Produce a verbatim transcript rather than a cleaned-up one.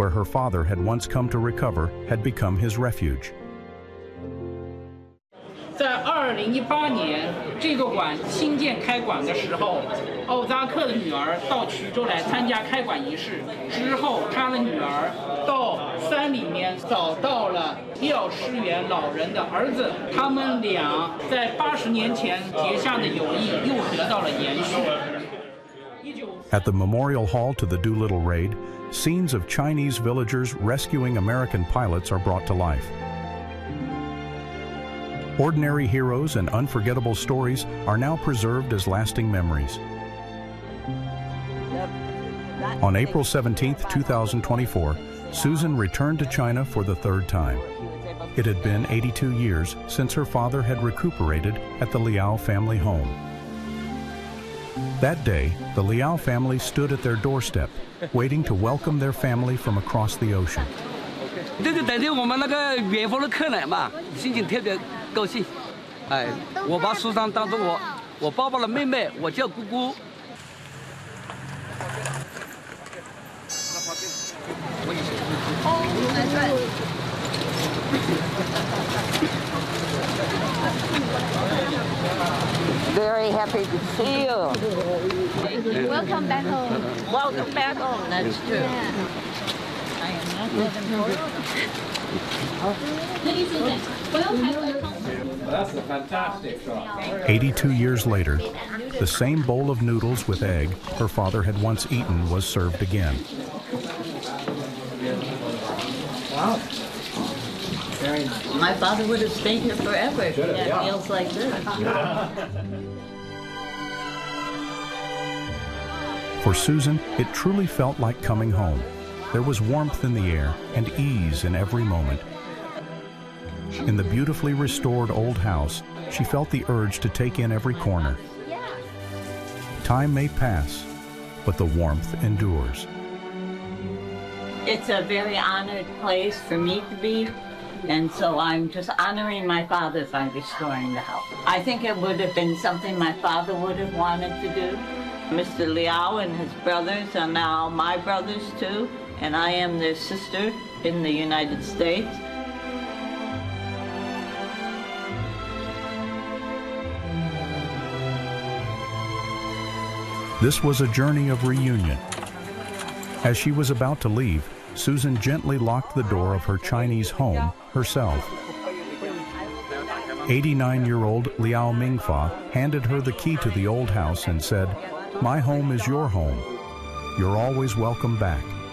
where her father had once come to recover, had become his refuge. 在二零一八年，这个馆新建开馆的时候，奥扎克的女儿到衢州来参加开馆仪式。之后，他的女儿到山里面找到了廖诗元老人的儿子，他们俩在八十年前结下的友谊又得到了延续。 At the memorial hall to the Doolittle raid, scenes of Chinese villagers rescuing American pilots are brought to life. Ordinary heroes and unforgettable stories are now preserved as lasting memories. On April seventeenth, two thousand twenty-four, Susan returned to China for the third time. It had been eighty-two years since her father had recuperated at the Liao family home. That day, the Liao family stood at their doorstep, waiting to welcome their family from across the ocean. 这就等于我们那个远方的客人嘛，心情特别高兴。哎，我把苏珊当做我我爸爸的妹妹，我叫姑姑。 Very happy to see you. Welcome back home. Welcome back home. That's true. Yeah. I am not living for Ladies and gentlemen, welcome. That's a fantastic shot. eighty-two years later, the same bowl of noodles with egg her father had once eaten was served again. Wow. Very nice. My father would have stayed here forever if he had yeah. meals like this. For Susan, it truly felt like coming home. There was warmth in the air and ease in every moment. In the beautifully restored old house, she felt the urge to take in every corner. Time may pass, but the warmth endures. It's a very honored place for me to be, and so I'm just honoring my father by restoring the house. I think it would have been something my father would have wanted to do. Mister Liao and his brothers are now my brothers too, and I am their sister in the United States. This was a journey of reunion. As she was about to leave, Susan gently locked the door of her Chinese home herself. eighty-nine-year-old Liao Mingfa handed her the key to the old house and said, "My home is your home. You're always welcome back."